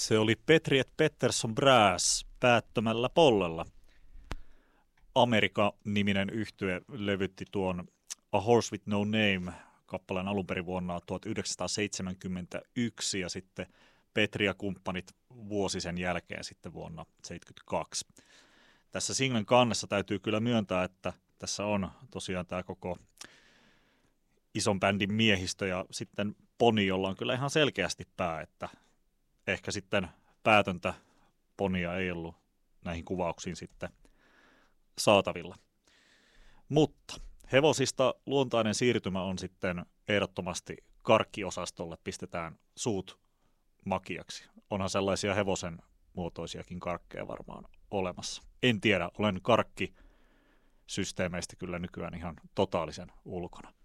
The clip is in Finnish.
Se oli Petri et Pettersson Brass päättömällä pollella. Amerika-niminen yhtye levytti tuon A Horse with No Name kappaleen alun perin vuonna 1971 ja sitten Petri ja kumppanit vuosi sen jälkeen sitten vuonna 1972. Tässä singlen kannessa täytyy kyllä myöntää, että tässä on tosiaan tämä koko ison bändin miehistö ja sitten Poni, jolla on kyllä ihan selkeästi pää, että ehkä sitten päätöntä Ponia ei ollut näihin kuvauksiin sitten saatavilla. Mutta hevosista luontainen siirtymä on sitten ehdottomasti karkkiosastolle, pistetään suut makiaksi. Onhan sellaisia hevosen muotoisiakin karkkeja varmaan olemassa. En tiedä, olen karkkisysteemeistä kyllä nykyään ihan totaalisen ulkona.